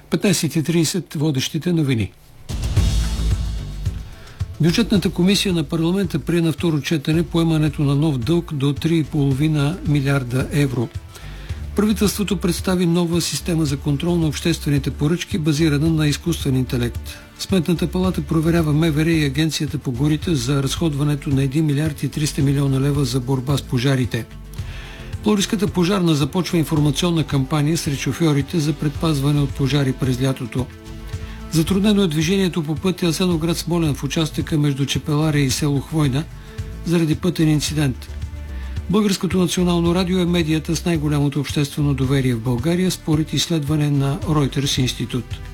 15:30 водещите новини. Бюджетната комисия на парламента прие на второ четене поемането на нов дълг до 3,5 милиарда евро. Правителството представи нова система за контрол на обществените поръчки, базирана на изкуствен интелект. Сметната палата проверява МВР и Агенцията по горите за разходването на 1 милиард и 300 милиона лева за борба с пожарите. Пловдивската пожарна започва информационна кампания сред шофьорите за предпазване от пожари през лятото. Затруднено е движението по пътя Асеновград-Смолян в участъка между Чепеларе и село Хвойна заради пътен инцидент. Българското национално радио е медията с най-голямото обществено доверие в България, според изследване на Reuters институт.